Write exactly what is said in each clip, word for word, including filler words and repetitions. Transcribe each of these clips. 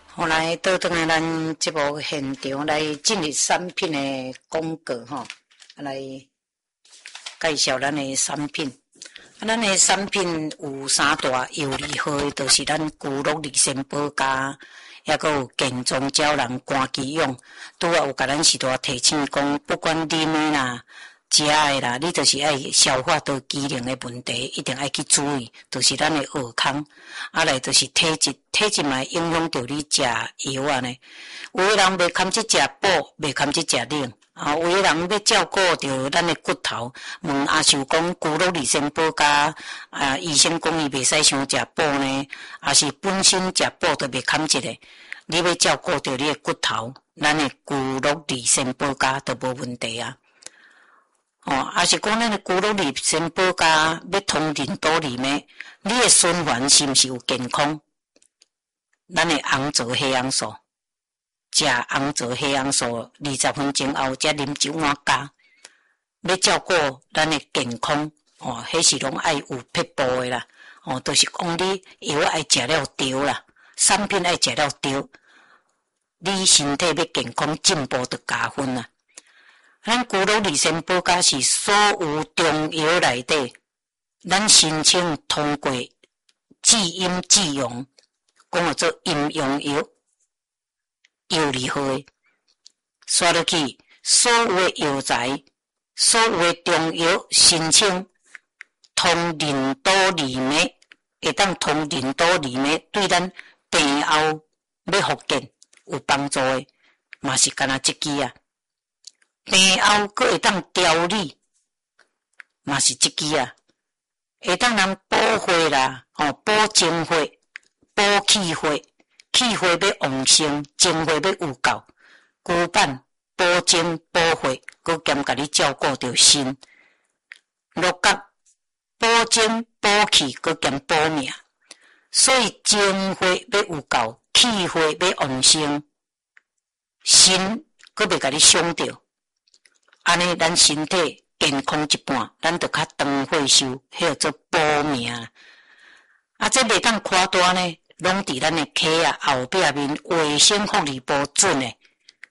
后来倒转来咱节目现场来进入产品的广告吼，来介绍咱的产品。啊，咱的产品有三大有利号，就是咱居乐利仙宝加，还佫有健壮胶囊肝肌用。拄啊有甲咱时代提醒讲，不管啉的啦、食的啦，你就是爱消化道机能的问题，一定爱去注意。就是咱的耳孔，啊来就是体质，体质嘛影响到你食药啊呢。有的人袂堪去食补，袂堪去食冷。啊，有的人要照顾着咱的骨头，问阿秀讲居乐利仙宝加啊，医生讲伊袂使伤食补呢，啊是本身食补都袂堪一个。你要照顾着你的骨头，咱的居乐利仙宝加都无问题啊。哦，啊是讲咱的居乐利仙宝加要通任督二脉，你的循环是毋是有健康？咱的红枣黑红素。食红枣黑红素二十分钟后，才啉一碗加。要照顾咱的健康，哦，迄是拢爱有撇步的啦。哦，就是讲你药爱食了对啦，产品爱食了对，你身体要健康进步就加分啦。咱居乐利仙宝加是所有中药内底，咱申请通过即饮即用，讲做饮用药。有利号诶，刷落去，所有诶药材，所有诶中药申请通任督二脉，会当通任督二脉，对咱病后要复健有帮助诶，嘛是干那一支啊。病后佫会当调理，嘛是一支啊。会当人补血啦，哦，补精血，补气血。气血要旺盛，精血要有够，骨板补精补血，佮兼甲你照顾着身。六角补精补气，佮兼补命。所以精血要有够，气血要旺盛，身佮袂甲你伤着。安尼咱身体健康一半，咱就较长岁寿，迄叫做补命。啊，这袂当夸大呢。拢伫咱的脚啊后壁面卫生福利部准诶，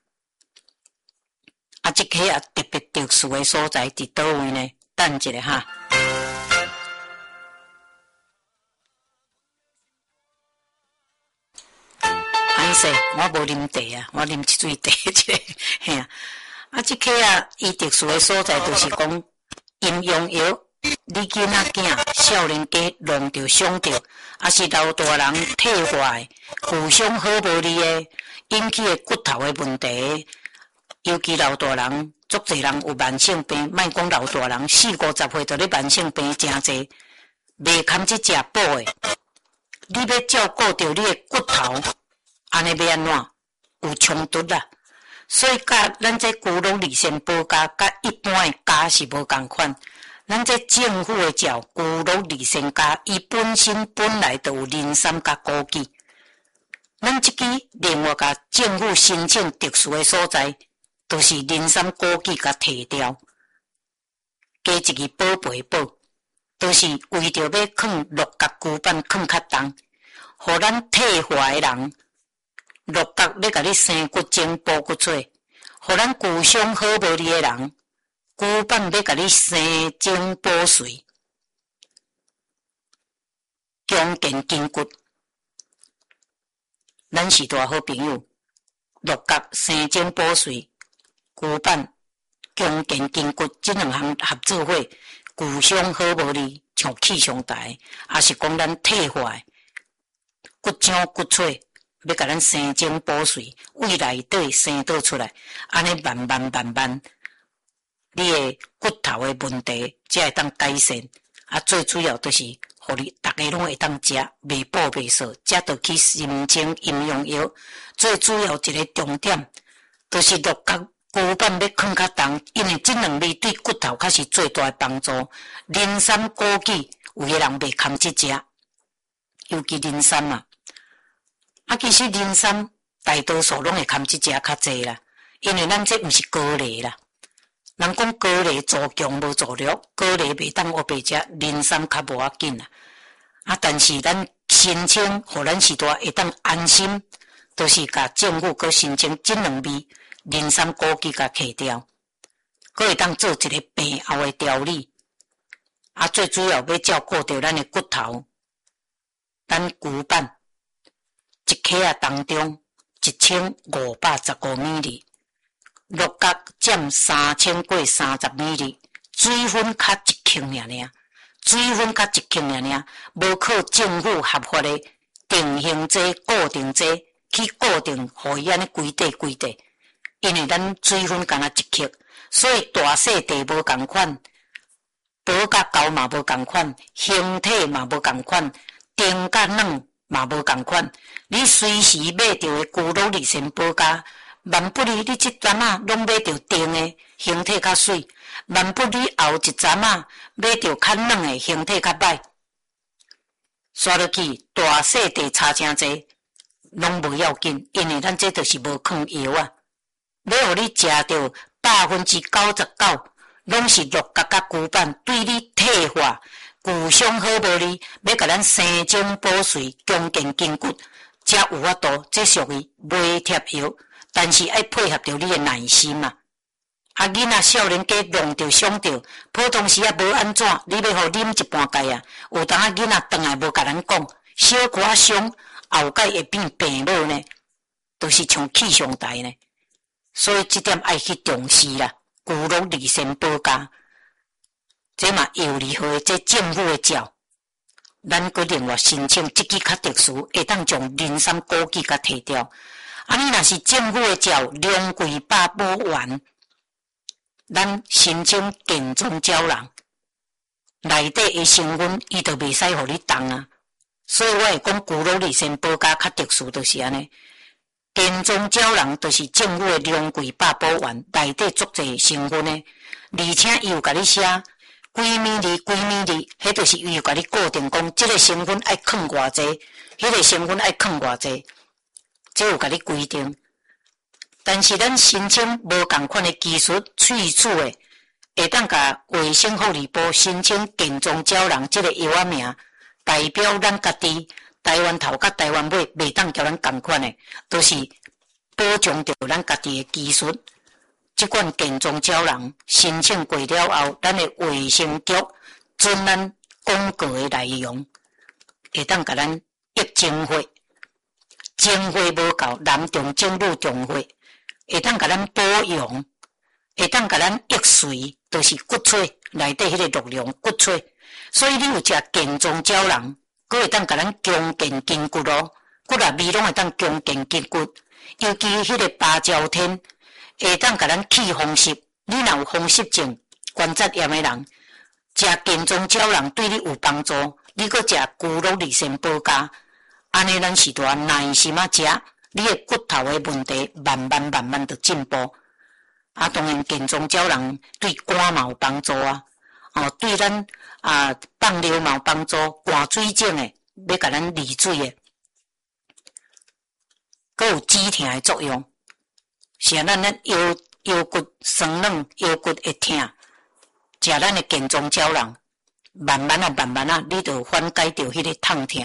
啊，即脚啊特别特殊诶所在伫倒位呢？等一下哈。歹势，我无啉茶啊，我啉一水茶即个，嘿啊，啊，即脚啊，伊特殊诶所在就是讲饮用药。你囡仔囝、少年家弄着伤着，还是老大人退坏，互相好无利诶，引起诶骨头诶问题。尤其老大人，足侪人有慢性病，莫讲老大人，四五十岁就咧慢性病真侪，袂堪去食补诶。你要照顾着你诶骨头，安尼要安怎？有冲突啦。所以甲咱这居乐利仙宝加，甲一般诶加是无共款。咱这政府的照居乐利仙加，伊本身本来就有磷酸加枸杞。咱即支另外甲政府申请特殊的所在，都、就是磷酸枸杞甲提掉，加一个宝贝宝，都、就是为着要放六角骨板放较重，互咱退化的人，六角要甲你生骨精补骨髓，互咱骨伤好无利的人。骨板要甲你生精补髓，强健筋骨。咱是大好朋友，六角生精补髓，骨板强健筋骨，这两项合作伙，骨伤好无利，像气上大，也是讲咱退化骨浆骨髓，要甲咱生精补髓，胃内底生倒出来，安尼慢慢慢慢。你的骨头的问题才会当改善，啊，最主要就是，互你大家拢会当食，袂补袂少，才得去申请饮用药。最主要一个重点，就是六角骨板要放较重，因为这两味对骨头较是最大的帮助。磷酸枸杞，有个人袂堪去食，尤其磷酸嘛。啊，其实磷酸大多数拢会堪去食较济啦，因为咱这毋是高丽啦。人讲高丽做强无做弱，高丽袂当学白食，磷酸较无要紧啦。啊，但是咱申请，互咱时代会当安心， 就是甲政府佮申请这两味磷酸枸杞甲去掉，佮会当做一个病后的调理。啊，最主要要照顾到咱的骨头，咱骨板一克啊当中一千五百十五米里，六角占三千过三十米里，水分较一克尔尔，水分较一克尔尔，无靠政府合法的定型剂、固定剂去固定，互伊安尼规地规地，因为咱水分干那一克，所以大细地无共款。薄甲厚嘛无共款，形体嘛无共款，甜甲软嘛无共款。你随时买到的骨肉里先薄甲，万不离你这阵啊拢买到甜的，形体较水；万不离后一阵啊买到较软的，形体较歹。刷落去大细地差诚济，拢无要紧，因为咱这就是无放药啊。要互你食到百分之九十九。拢是六角甲骨板对你退化、骨伤好无哩，要甲咱生长补髓、强健筋骨，才有法度。这属于微贴药，但是要配合着你的耐心嘛。啊，囡仔少年家弄着伤着，普通时啊无安怎，你要互啉一半盖啊。有当啊囡仔转来无甲咱讲，小可伤，后盖会变病母呢，都、就是像气象台呢。所以这点爱去重视啦。骨肉离线保加，这嘛有利好，这政府的照，咱佮另外申请这支较特殊，会当将磷酸枸杞甲摕掉。啊，你若是政府的照，两贵百宝丸，咱申请健中胶囊，内底的成分伊就袂使互你动啊。所以我会讲骨肉离线保加较特殊，就是安尼。健中胶囊就是政府的两贵百宝丸，内底足侪成分的，而且伊有甲你写几米里几米里，迄就是伊有甲你固定讲，这个成分爱放偌济，迄个成分爱放偌济，这有甲你规定。但是咱申请无共款的技术萃取的，会当甲卫生福利部申请健中胶囊这个药仔名，代表咱家己。台湾头甲台湾尾袂当叫咱共款的，都、就是保障着咱家己的技术。这款健中胶囊申请过了后，咱的卫生局准咱广告的内容，会当甲咱益经费，经费无够，男重政女重费，会当甲咱保养，会当甲咱益髓，就是骨髓内底迄个力量骨髓。所以你有食健中胶囊。佫会当甲咱强健筋骨咯，骨内味拢会当强健筋骨，尤其迄个芭蕉天会当甲咱去风湿。你若有风湿症、关节炎的人，食健中胶囊对你有帮助。你佫食骨肉离线保加，安尼咱是多耐心啊食，你的骨头的问题慢慢慢慢就进步。啊，当然健中胶囊对肝嘛有帮助啊。哦，对咱啊放尿嘛有帮助，寒水症诶，要甲咱利水诶，佮有止痛诶作用。是啊，咱咱腰腰骨酸软，腰骨会痛，食咱诶健中胶囊，慢慢啊慢慢啊，你就缓解着迄个痛痛。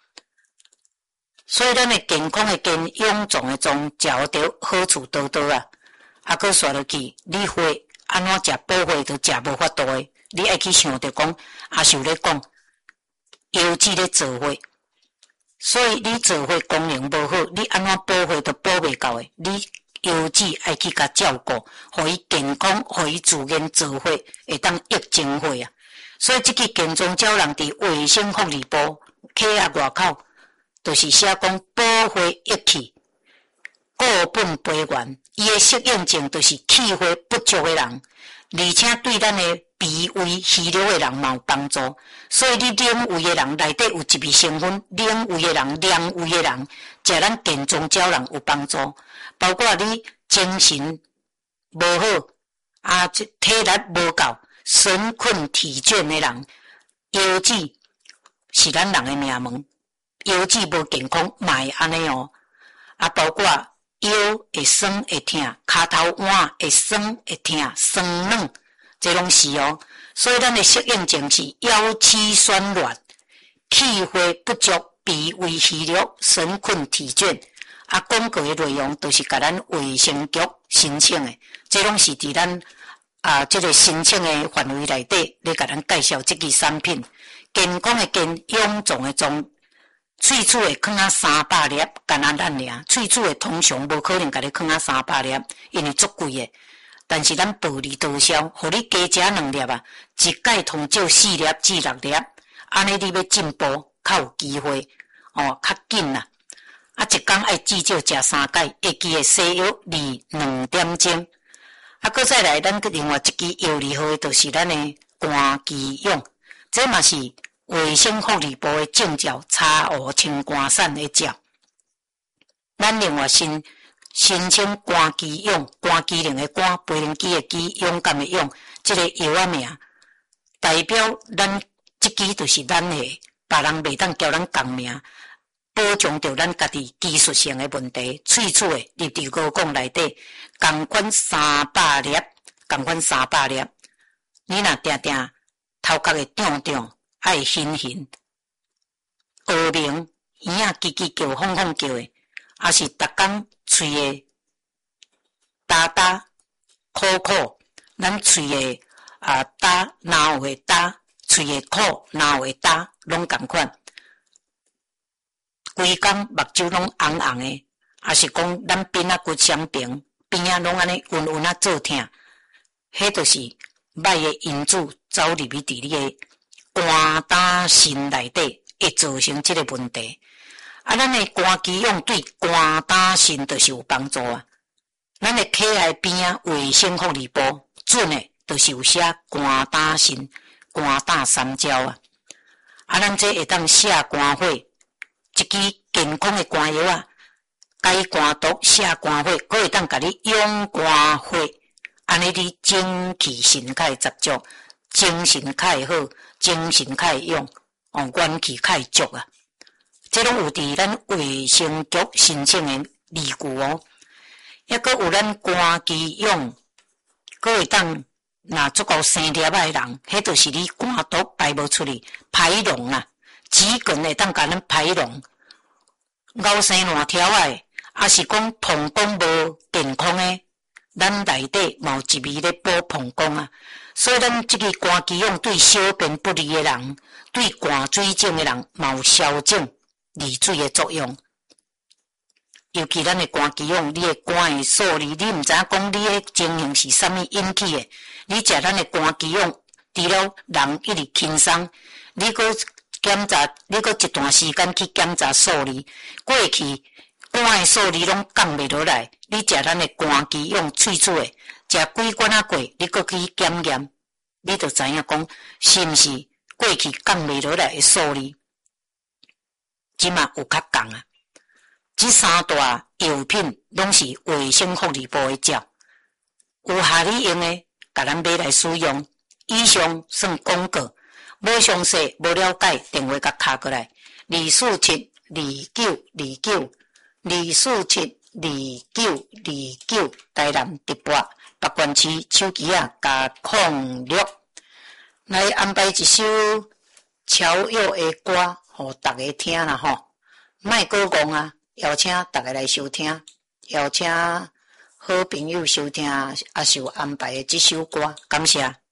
所以咱诶健康诶健臃肿诶状，食着好处多多啊。啊，佮刷落去，你会安怎食补血都食无法度诶。你爱去想着讲，也是有咧讲，腰子咧做血，所以你做血功能无好，你安怎补血都补袂到诶。你腰子爱去甲照顾，互伊健康，互伊自然做血，会当益精血啊。所以即个健中胶囊伫卫生福利部企业外口，就是写讲补血益气，固本培元。伊诶适应症就是气血不足诶人，而且对咱诶脾胃虚弱的人嘛有帮助，所以你冷胃的人内底有一味成分，冷胃的人、凉胃的人食咱健中胶囊有帮助，包括你精神无好啊，体力无够、神困体倦的人，腰子是咱人的命门，腰子无健康嘛会安尼哦，啊，包括腰会酸会痛，骹头腕会酸会痛、酸软。这拢是哦，所以咱的适应症是腰膝酸软、气血不足、脾胃虚弱、神困体倦。 啊，广告的内容都是甲咱卫生局申请的，这拢是伫咱啊这个申请的范围内底，咧甲咱介绍这支产品。健康的健，臃肿的肿，喙齿会囥啊三百粒，干啊咱俩，喙齿的通常无可能甲你囥啊三百粒，因为足贵的。但是咱薄利多销，互你加食两粒啊，一盖通少四粒至六粒，安尼你要进步较有机会哦，较紧啦。啊，一工爱至少食三盖，会记的西药二两点钟。啊，搁再来，咱另外一支药理好的，就是咱的肝肌用，这嘛是卫生福利部的证照，查无清肝散的照。咱另外申申请肝肌用，肝机灵的肝，培灵机的机，勇敢的勇，这个药啊名，代表咱这支就是咱的，别人袂当叫咱共名。保障着咱家己技术性的问题，喙齿的入伫高讲内底，共款三百粒，共款三百粒。你若定定头壳会胀胀，爱晕晕，耳鸣，耳仔叽叽叫、哄哄叫的，也是逐工喙的打打、苦苦，咱喙的啊打、脑的打，喙的苦、脑的打，拢共款。规工目睭拢红红的，也是讲咱边仔骨相平，边仔拢安尼晕晕啊做疼，迄就是歹的因子走入去伫你的肝胆肾内底，会造成即个问题。啊，咱的肝肌用对肝胆肾就是有帮助啊。咱的体内边仔卫生福利部准的，就是有写肝胆肾、肝胆三焦啊。啊，咱这会当写肝火。一支健康的肝药啊，解肝毒、泻肝火，佫会当甲你养肝火，安尼你精气神较会十足，精神较会好，精神较会用，哦，元气较会足啊。这拢有伫咱卫生局申请的理据哦。抑佫有咱肝肌用，佫会当若足够生粒的人，迄就是你肝毒排无出去，排脓啊。指根会当甲咱排脓，咬生烂条诶，也是讲膀胱无健康诶，咱内底嘛有一味咧补膀胱啊。所以咱即个肝肌用对小便不利诶人，对肝水肿诶人嘛有消肿利水诶作用。尤其咱诶肝肌用，你诶肝诶数字，你毋知影讲你诶情形是啥物引起诶？你食咱诶肝肌用，除了人一直轻松，你搁检查，你搁一段时间去检查数字，过去肝诶数字拢降袂落来。你食咱诶肝肌用喙齿诶，食几罐仔过，你搁去检验，你就知影讲是毋是过去降袂落来诶数字，即嘛有较降啊。即三大药品拢是卫生福利部诶照，有合理用诶，甲咱买来使用。以上算广告。无详细、无了解，电话甲敲过来，二四七二九二九二四七二九二九，台南直播北关区手机啊加控六，来安排一首乔佑的歌，互大家听啦吼，莫过讲啊，邀请大家来收听，邀请好朋友收听，也是有安排的这首歌，感谢。